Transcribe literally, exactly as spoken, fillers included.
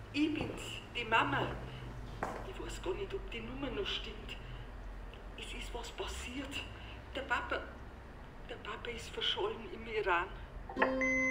Ich bin's, die Mama. Ich weiß gar nicht, ob die Nummer noch stimmt. Es ist was passiert. Der Papa, der Papa ist verschollen im Iran.